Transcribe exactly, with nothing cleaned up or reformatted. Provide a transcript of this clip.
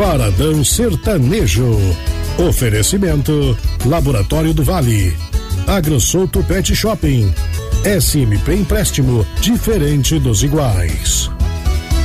Paradão Sertanejo. Oferecimento Laboratório do Vale, AgroSouto Pet Shopping, S M P Empréstimo, diferente dos iguais.